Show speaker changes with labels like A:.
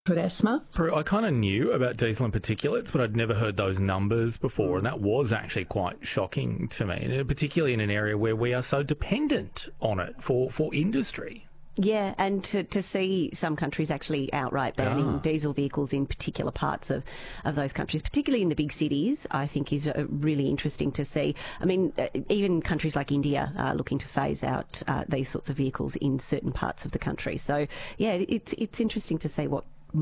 A: Esma.
B: Prue, I kind of knew about diesel and particulates, but I'd never heard those numbers before, and that was actually quite shocking to me, and particularly in an area where we are so dependent on it for industry.
C: Yeah, and to see some countries actually outright banning diesel vehicles in particular parts of those countries, particularly in the big cities, I think is really interesting to see. I mean, even countries like India are looking to phase out these sorts of vehicles in certain parts of the country. So, yeah, it's interesting to see what